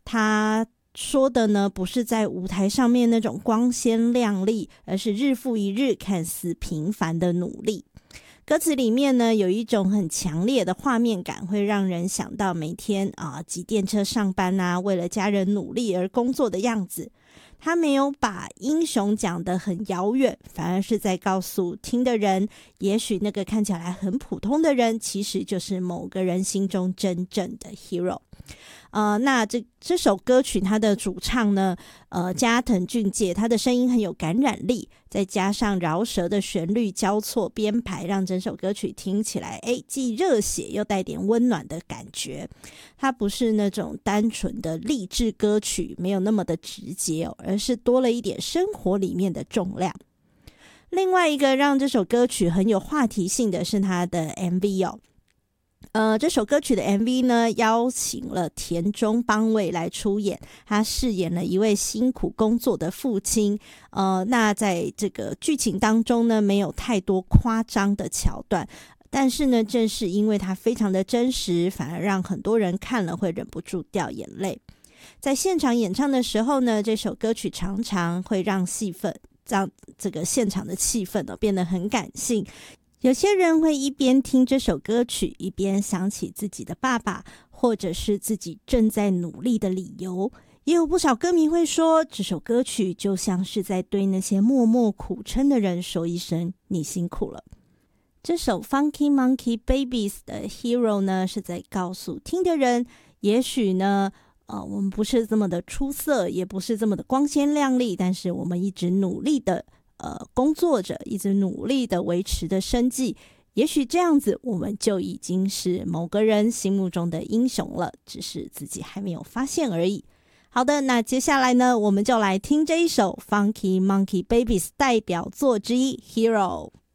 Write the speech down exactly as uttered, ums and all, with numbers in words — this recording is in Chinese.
他说的呢，不是在舞台上面那种光鲜亮丽，而是日复一日看似平凡的努力。歌词里面呢，有一种很强烈的画面感，会让人想到每天啊挤电车上班啊，为了家人努力而工作的样子。他没有把英雄讲得很遥远，反而是在告诉听的人，也许那个看起来很普通的人，其实就是某个人心中真正的 hero。呃，那这这首歌曲它的主唱呢，呃，加藤俊介，他的声音很有感染力，再加上饶舌的旋律交错编排，让整首歌曲听起来，哎，既热血又带点温暖的感觉。它不是那种单纯的励志歌曲，没有那么的直接哦，而是多了一点生活里面的重量。另外一个让这首歌曲很有话题性的是它的 M V 哦。呃，这首歌曲的 M V 呢，邀请了田中邦卫来出演，他饰演了一位辛苦工作的父亲。呃，那在这个剧情当中呢，没有太多夸张的桥段，但是呢，正是因为它非常的真实，反而让很多人看了会忍不住掉眼泪。在现场演唱的时候呢，这首歌曲常常会让戏份，让这个现场的气氛呢变得很感性。有些人会一边听这首歌曲，一边想起自己的爸爸，或者是自己正在努力的理由。也有不少歌迷会说，这首歌曲就像是在对那些默默苦撑的人说一声你辛苦了。这首 Funky Monkey Babies 的 Hero 呢，是在告诉听的人，也许呢呃，我们不是这么的出色，也不是这么的光鲜亮丽，但是我们一直努力的呃，工作着，一直努力的维持的生计，也许这样子我们就已经是某个人心目中的英雄了，只是自己还没有发现而已。好的，那接下来呢，我们就来听这一首 Funky Monkey Babies 代表作之一 Hero。